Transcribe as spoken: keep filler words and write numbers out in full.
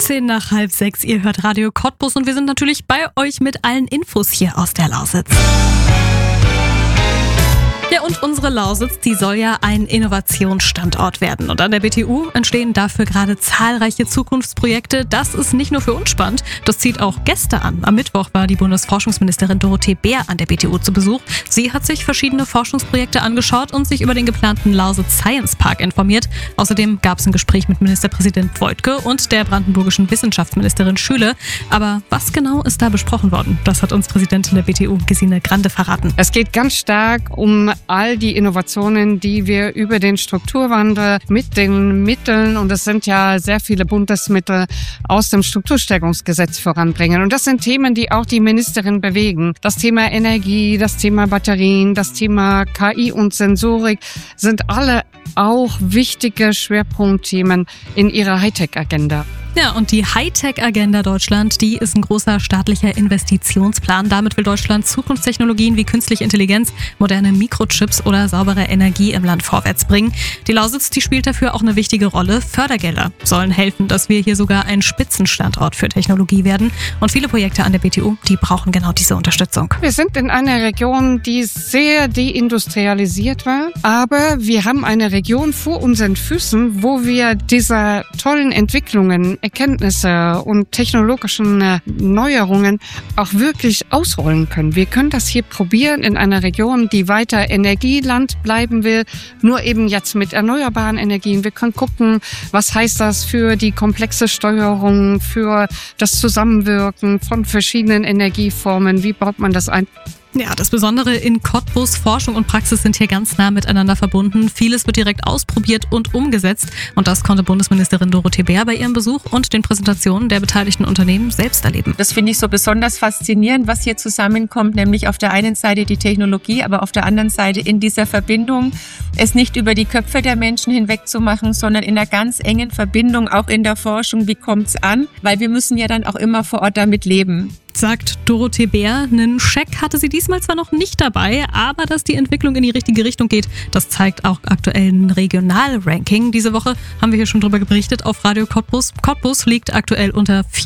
siebzehn nach halb sechs. Ihr hört Radio Cottbus und wir sind natürlich bei euch mit allen Infos hier aus der Lausitz. Ja, und unsere Lausitz, die soll ja ein Innovationsstandort werden. Und an der B T U entstehen dafür gerade zahlreiche Zukunftsprojekte. Das ist nicht nur für uns spannend, das zieht auch Gäste an. Am Mittwoch war die Bundesforschungsministerin Dorothee Bär an der B T U zu Besuch. Sie hat sich verschiedene Forschungsprojekte angeschaut und sich über den geplanten Lausitz Science Park informiert. Außerdem gab es ein Gespräch mit Ministerpräsident Woidke und der brandenburgischen Wissenschaftsministerin Schüle. Aber was genau ist da besprochen worden? Das hat uns Präsidentin der B T U, Gesine Grande, verraten. Es geht ganz stark um all die Innovationen, die wir über den Strukturwandel mit den Mitteln, und es sind ja sehr viele Bundesmittel, aus dem Strukturstärkungsgesetz voranbringen. Und das sind Themen, die auch die Ministerin bewegen. Das Thema Energie, das Thema Batterien, das Thema K I und Sensorik sind alle auch wichtige Schwerpunktthemen in ihrer Hightech-Agenda. Ja, und die Hightech-Agenda Deutschland, die ist ein großer staatlicher Investitionsplan. Damit will Deutschland Zukunftstechnologien wie künstliche Intelligenz, moderne Mikrochips oder saubere Energie im Land vorwärts bringen. Die Lausitz, die spielt dafür auch eine wichtige Rolle. Fördergelder sollen helfen, dass wir hier sogar ein Spitzenstandort für Technologie werden. Und viele Projekte an der B T U, die brauchen genau diese Unterstützung. Wir sind in einer Region, die sehr deindustrialisiert war, aber wir haben eine Region vor unseren Füßen, wo wir diese tollen Entwicklungen, Erkenntnisse und technologischen Neuerungen auch wirklich ausrollen können. Wir können das hier probieren in einer Region, die weiter Energieland bleiben will, nur eben jetzt mit erneuerbaren Energien. Wir können gucken, was heißt das für die komplexe Steuerung, für das Zusammenwirken von verschiedenen Energieformen. Wie baut man das ein? Ja, das Besondere in Cottbus, Forschung und Praxis sind hier ganz nah miteinander verbunden. Vieles wird direkt ausprobiert und umgesetzt. Und das konnte Bundesministerin Dorothee Bär bei ihrem Besuch und den Präsentationen der beteiligten Unternehmen selbst erleben. Das finde ich so besonders faszinierend, was hier zusammenkommt, nämlich auf der einen Seite die Technologie, aber auf der anderen Seite in dieser Verbindung, es nicht über die Köpfe der Menschen hinweg zu machen, sondern in einer ganz engen Verbindung, auch in der Forschung, wie kommt's an? Weil wir müssen ja dann auch immer vor Ort damit leben. Sagt Dorothee Bär. Einen Scheck hatte sie diesmal zwar noch nicht dabei, aber dass die Entwicklung in die richtige Richtung geht, das zeigt auch aktuell ein Regionalranking. Diese Woche haben wir hier schon drüber berichtet auf Radio Cottbus. Cottbus liegt aktuell unter